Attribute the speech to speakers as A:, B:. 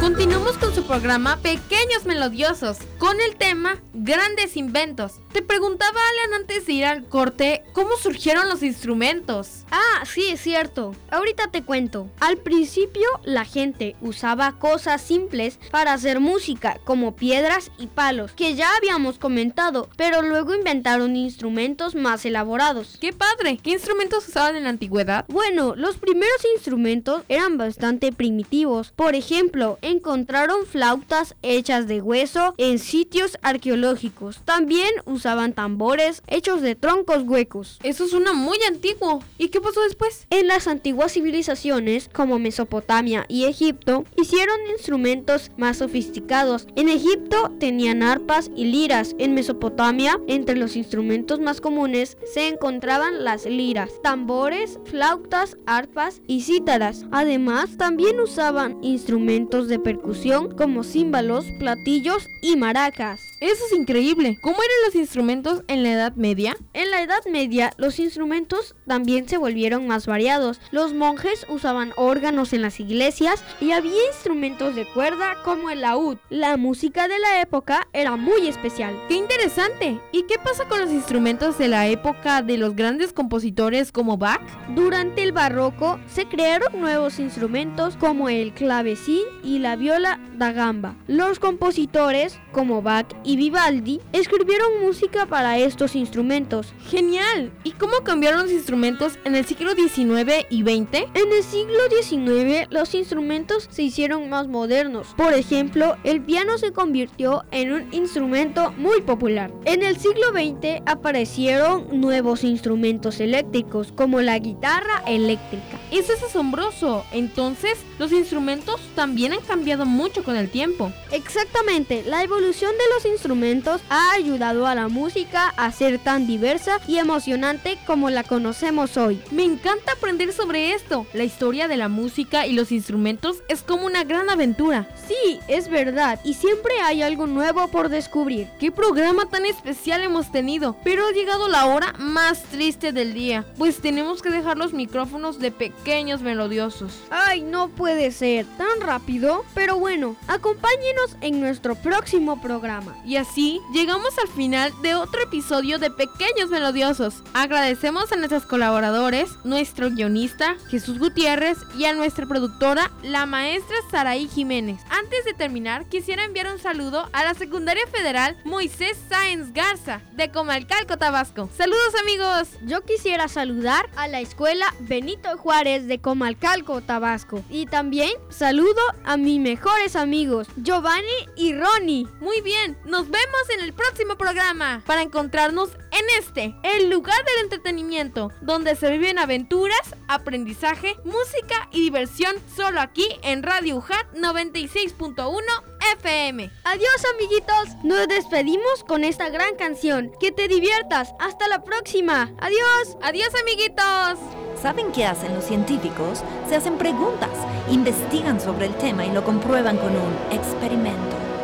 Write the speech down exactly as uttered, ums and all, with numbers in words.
A: Continuamos con su programa Pequeños Melodiosos, con el tema Grandes Inventos. Te preguntaba, Alan, antes de ir al corte, ¿cómo surgieron los instrumentos?
B: Ah, sí, es cierto. Ahorita te cuento. Al principio, la gente usaba cosas simples para hacer música, como piedras y palos, que ya habíamos comentado, pero luego inventaron instrumentos más elaborados.
A: ¡Qué padre! ¿Qué instrumentos usaban en la antigüedad?
B: Bueno, los primeros instrumentos eran bastante primitivos. Por ejemplo, encontraron flautas hechas de hueso en sitios arqueológicos. También usaban tambores hechos de troncos huecos.
A: Eso suena muy antiguo. ¿Y qué pasó después?
B: En las antiguas civilizaciones, como Mesopotamia y Egipto, hicieron instrumentos más sofisticados. En Egipto tenían arpas y liras. En Mesopotamia, entre los instrumentos más comunes, se encontraban las liras, tambores, flautas, arpas y cítaras. Además, también usaban instrumentos de percusión como címbalos, platillos y maracas.
A: Eso es increíble. ¿Cómo eran los instrumentos en la Edad Media?
B: En la Edad Media, los instrumentos también se volvieron más variados. Los monjes usaban órganos en las iglesias y había instrumentos de cuerda como el laúd. La música de la época era muy especial.
A: ¡Qué interesante! ¿Y qué pasa con los instrumentos de la época de los grandes compositores como Bach?
B: Durante el barroco se crearon nuevos instrumentos como el clavecín y la viola da gamba. Los compositores como Bach y Vivaldi escribieron música para estos instrumentos.
A: ¡Genial! ¿Y cómo cambiaron los instrumentos en el siglo diecinueve y veinte?
B: En el siglo diecinueve los instrumentos se hicieron más modernos. Por ejemplo, el piano se convirtió en un instrumento muy popular. En el siglo veinte aparecieron nuevos instrumentos eléctricos como la guitarra eléctrica.
A: Eso es asombroso. Entonces, los instrumentos también han cambiado mucho con el tiempo.
B: Exactamente, la evolución de los instrumentos ha ayudado a la música a ser tan diversa y emocionante como la conocemos hoy.
A: Me encanta aprender sobre esto. La historia de la música y los instrumentos es como una gran aventura.
B: Sí, es verdad, y siempre hay algo nuevo por descubrir.
A: ¡Qué programa tan especial hemos tenido! Pero ha llegado la hora más triste del día, pues tenemos que dejar los micrófonos de Pequeños Melodiosos.
B: ¡Ay, no puede ser! ¿Tan rápido? Pero bueno, acompáñenos en nuestro próximo programa.
A: Y así llegamos al final de otro episodio de Pequeños Melodiosos. Agradecemos a nuestros colaboradores, nuestro guionista Jesús Gutiérrez y a nuestra productora, la maestra Saraí Jiménez. Antes de terminar, quisiera enviar un saludo a la Secundaria Federal Moisés Sáenz Garza de Comalcalco, Tabasco. ¡Saludos, amigos!
B: Yo quisiera saludar a la Escuela Benito Juárez de Comalcalco, Tabasco. Y también saludo a mis mejores amigos, Giovanni y Ronnie.
A: Muy bien, nos vemos en el próximo programa para encontrarnos en este, el lugar del entretenimiento, donde se viven aventuras, aprendizaje, música y diversión, solo aquí en Radio U J A T noventa y seis punto uno F M.
B: Adiós, amiguitos, nos despedimos con esta gran canción. Que te diviertas, hasta la próxima. Adiós.
A: Adiós, amiguitos.
C: ¿Saben qué hacen los científicos? Se hacen preguntas, investigan sobre el tema y lo comprueban con un experimento.